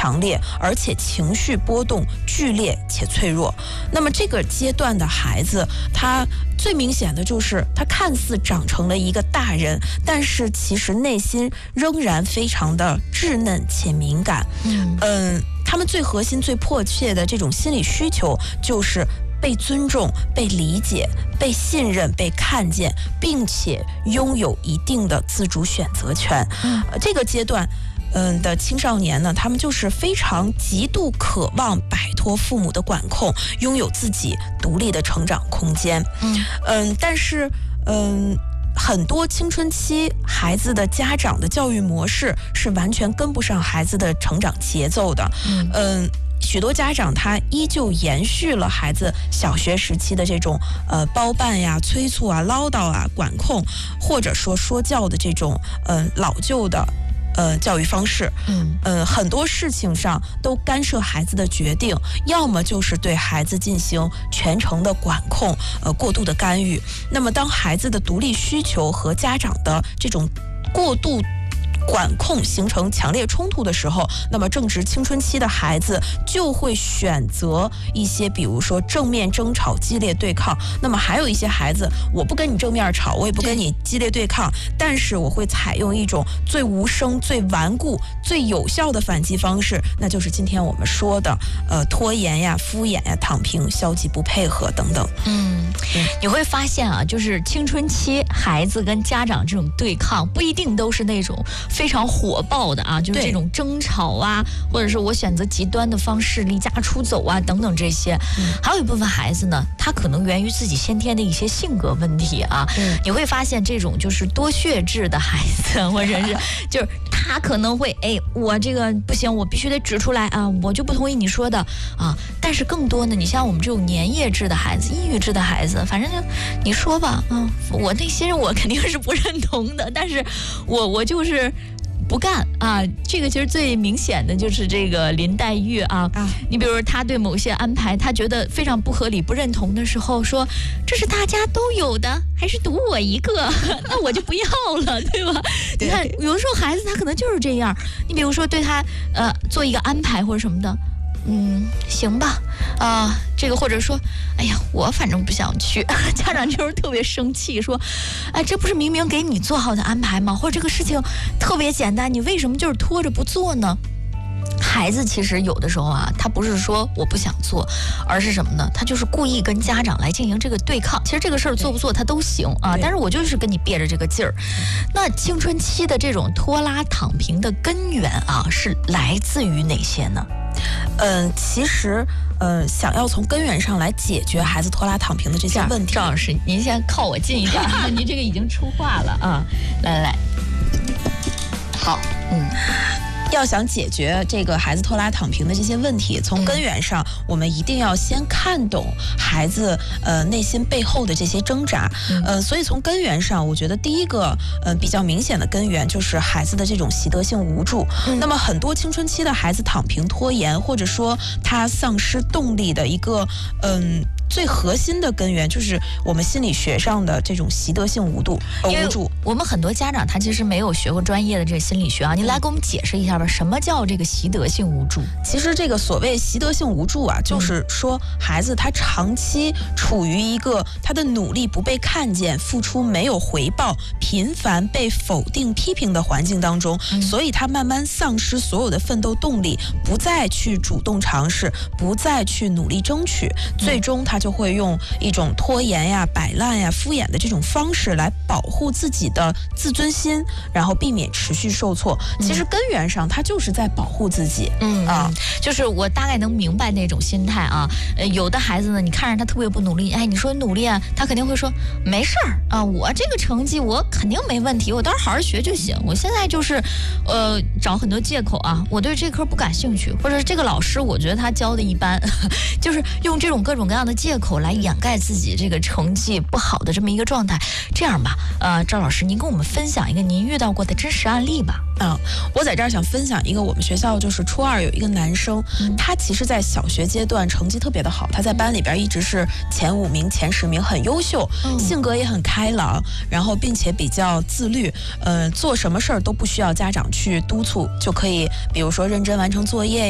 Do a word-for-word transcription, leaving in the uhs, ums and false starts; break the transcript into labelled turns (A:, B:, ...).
A: 强烈，而且情绪波动剧烈且脆弱。那么这个阶段的孩子，他最明显的就是他看似长成了一个大人，但是其实内心仍然非常的稚嫩且敏感。嗯、呃，他们最核心最迫切的这种心理需求就是被尊重、被理解、被信任、被看见，并且拥有一定的自主选择权。嗯，呃、这个阶段嗯的青少年呢，他们就是非常极度渴望摆脱父母的管控，拥有自己独立的成长空间。嗯嗯，但是嗯。很多青春期孩子的家长的教育模式是完全跟不上孩子的成长节奏的。嗯，嗯许多家长他依旧延续了孩子小学时期的这种呃包办呀、催促啊、唠叨啊、管控，或者说说教的这种呃老旧的呃教育方式。嗯，呃很多事情上都干涉孩子的决定，要么就是对孩子进行全程的管控，呃过度的干预。那么当孩子的独立需求和家长的这种过度管控形成强烈冲突的时候，那么正值青春期的孩子就会选择一些比如说正面争吵、激烈对抗。那么还有一些孩子，我不跟你正面吵，我也不跟你激烈对抗，但是我会采用一种最无声、最顽固、最有效的反击方式，那就是今天我们说的呃拖延呀、敷衍呀、躺平、消极不配合等等。
B: 嗯，你会发现啊，就是青春期孩子跟家长这种对抗，不一定都是那种非常火爆的啊，就是这种争吵啊，或者是我选择极端的方式离家出走啊等等这些。嗯、还有一部分孩子呢，他可能源于自己先天的一些性格问题啊。嗯、你会发现这种就是多血质的孩子，或者是就是他可能会哎，我这个不行，我必须得指出来啊，我就不同意你说的啊。但是更多呢，你像我们这种粘液质的孩子、抑郁质的孩子，反正就你说吧，嗯，我内心我肯定是不认同的，但是我我就是不干啊。这个其实最明显的就是这个林黛玉啊，啊你比如说她对某些安排她觉得非常不合理不认同的时候，说这是大家都有的，还是独我一个那我就不要了，对吧？对，你看有的时候孩子他可能就是这样，你比如说对他呃做一个安排或者什么的，嗯，行吧，啊、呃，这个或者说，哎呀，我反正不想去，家长就是特别生气，说，哎，这不是明明给你做好的安排吗？或者这个事情特别简单，你为什么就是拖着不做呢？孩子其实有的时候啊，他不是说我不想做，而是什么呢？他就是故意跟家长来进行这个对抗。其实这个事儿做不做他都行啊，但是我就是跟你憋着这个劲儿。那青春期的这种拖拉躺平的根源啊，是来自于哪些呢？
A: 嗯，其实，呃，想要从根源上来解决孩子拖拉躺平的这些问题，
B: 赵老师，您先靠我近一点，您这个已经出话了啊！来来来，好，嗯。
A: 要想解决这个孩子拖拉躺平的这些问题，从根源上，我们一定要先看懂孩子呃内心背后的这些挣扎。呃，所以从根源上，我觉得第一个呃比较明显的根源就是孩子的这种习得性无助。嗯、那么很多青春期的孩子躺平、拖延，或者说他丧失动力的一个嗯。最核心的根源就是我们心理学上的这种习得性无度、无助。
B: 我们很多家长他其实没有学过专业的这个心理学啊，您来给我们解释一下吧，什么叫这个习得性无助？
A: 其实这个所谓习得性无助啊，就是说孩子他长期处于一个他的努力不被看见、付出没有回报、频繁被否定、批评的环境当中，嗯、所以他慢慢丧失所有的奋斗动力，不再去主动尝试，不再去努力争取，最终他就会用一种拖延呀、摆烂呀、敷衍的这种方式来保护自己的自尊心，然后避免持续受挫。嗯、其实根源上，他就是在保护自己。
B: 嗯啊，就是我大概能明白那种心态啊。呃，有的孩子呢，你看着他特别不努力，哎，你说努力啊，他肯定会说没事儿啊，我这个成绩我肯定没问题，我到时候好好学就行。我现在就是，呃，找很多借口啊，我对这科不感兴趣，或者是这个老师我觉得他教的一般，就是用这种各种各样的借口来掩盖自己这个成绩不好的这么一个状态。这样吧，呃，赵老师，您跟我们分享一个您遇到过的真实案例吧。
A: 嗯，我在这儿想分享一个，我们学校就是初二有一个男生，嗯、他其实在小学阶段成绩特别的好，他在班里边一直是前五名、前十名，很优秀，嗯、性格也很开朗，然后并且比较自律，呃，做什么事儿都不需要家长去督促，就可以，比如说认真完成作业。